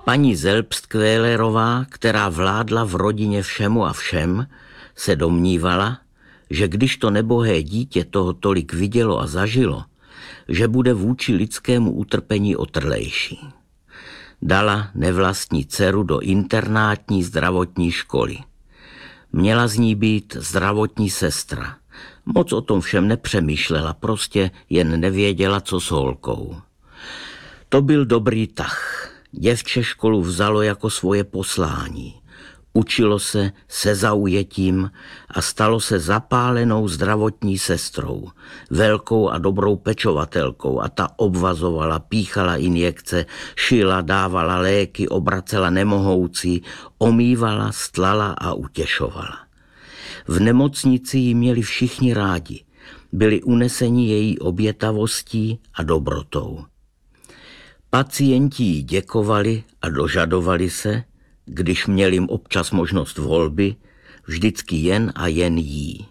Paní Selbstkvélerová, která vládla v rodině všemu a všem, se domnívala, že když to nebohé dítě toho tolik vidělo a zažilo, že bude vůči lidskému utrpení otrlejší. Dala nevlastní dceru do internátní zdravotní školy. Měla z ní být zdravotní sestra. Moc o tom všem nepřemýšlela, prostě jen nevěděla, co s holkou. To byl dobrý tah. Děvče školu vzalo jako svoje poslání. Učilo se zaujetím a stalo se zapálenou zdravotní sestrou, velkou a dobrou pečovatelkou, a ta obvazovala, píchala injekce, šila, dávala léky, obracela nemohoucí, omývala, stlala a utěšovala. V nemocnici ji měli všichni rádi, byli uneseni její obětavostí a dobrotou. Pacienti jí děkovali a dožadovali se, když měl jim občas možnost volby, vždycky jen a jen jí.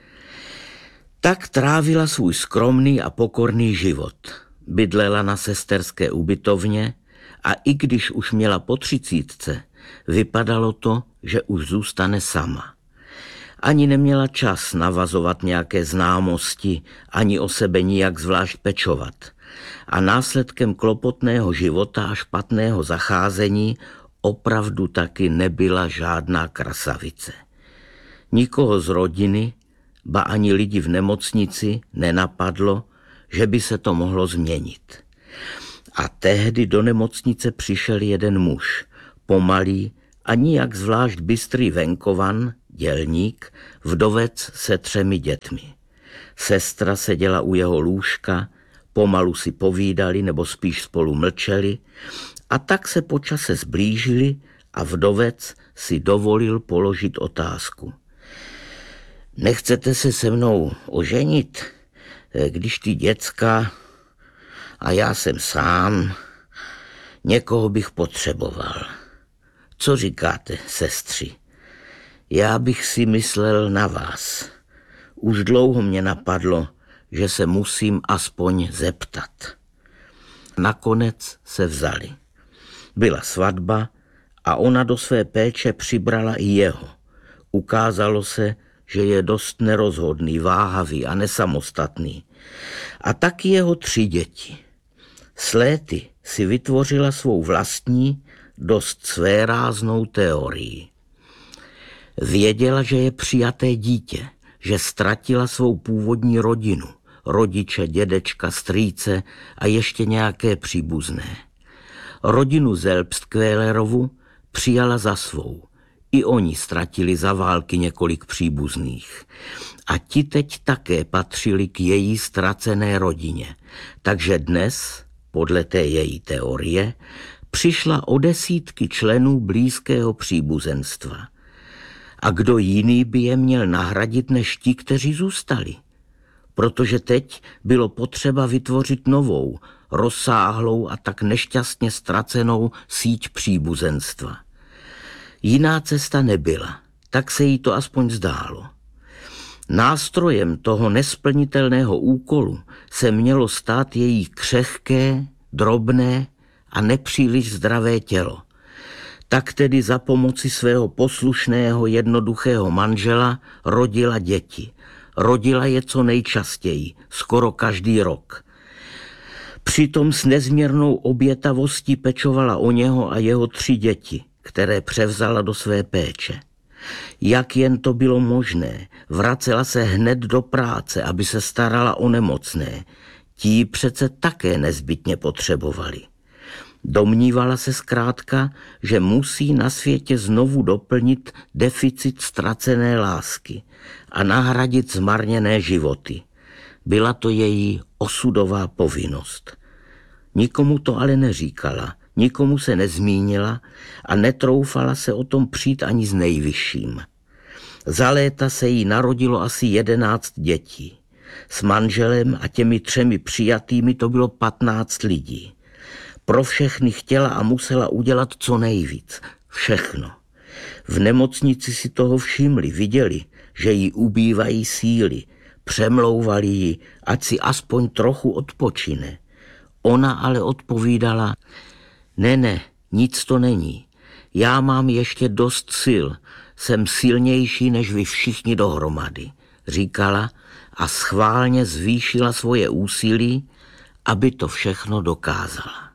Tak trávila svůj skromný a pokorný život. Bydlela na sesterské ubytovně a i když už měla po 30, vypadalo to, že už zůstane sama. Ani neměla čas navazovat nějaké známosti, ani o sebe nijak zvlášť pečovat. A následkem klopotného života a špatného zacházení opravdu taky nebyla žádná krasavice. Nikoho z rodiny, ba ani lidi v nemocnici nenapadlo, že by se to mohlo změnit. A tehdy do nemocnice přišel jeden muž, pomalý a nijak zvlášť bystrý venkovan, dělník, vdovec se 3 dětmi. Sestra seděla u jeho lůžka, pomalu si povídali nebo spíš spolu mlčeli, a tak se po čase zblížili a vdovec si dovolil položit otázku. Nechcete se se mnou oženit, když ty děcka a já jsem sám, někoho bych potřeboval. Co říkáte, sestři? Já bych si myslel na vás. Už dlouho mě napadlo, že se musím aspoň zeptat. Nakonec se vzali. Byla svatba a ona do své péče přibrala i jeho. Ukázalo se, že je dost nerozhodný, váhavý a nesamostatný. A taky jeho 3 děti. S léty si vytvořila svou vlastní, dost svéráznou teorii. Věděla, že je přijaté dítě, že ztratila svou původní rodinu, rodiče, dědečka, strýce a ještě nějaké příbuzné. Rodinu Selbstkvélerovu přijala za svou. I oni ztratili za války několik příbuzných. A ti teď také patřili k její ztracené rodině. Takže dnes, podle té její teorie, přišla o desítky členů blízkého příbuzenstva. A kdo jiný by je měl nahradit než ti, kteří zůstali? Protože teď bylo potřeba vytvořit novou, rozsáhlou a tak nešťastně ztracenou síť příbuzenstva. Jiná cesta nebyla, tak se jí to aspoň zdálo. Nástrojem toho nesplnitelného úkolu se mělo stát její křehké, drobné a nepříliš zdravé tělo. Tak tedy za pomoci svého poslušného, jednoduchého manžela rodila děti. Rodila je co nejčastěji, skoro každý rok. Přitom s nezměrnou obětavostí pečovala o něho a jeho 3 děti, které převzala do své péče. Jak jen to bylo možné, vracela se hned do práce, aby se starala o nemocné. Ti přece také nezbytně potřebovali. Domnívala se zkrátka, že musí na světě znovu doplnit deficit ztracené lásky a nahradit zmarněné životy. Byla to její osudová povinnost. Nikomu to ale neříkala, nikomu se nezmínila a netroufala se o tom přijít ani s nejvyšším. Za léta se jí narodilo asi 11 dětí. S manželem a těmi 3 přijatými to bylo 15 lidí. Pro všechny chtěla a musela udělat co nejvíc. Všechno. V nemocnici si toho všimli, viděli, že jí ubývají síly. Přemlouvali ji, ať si aspoň trochu odpočine. Ona ale odpovídala, ne, Nic to není. Já mám ještě dost sil. Jsem silnější než vy všichni dohromady, říkala a schválně zvýšila svoje úsilí, aby to všechno dokázala.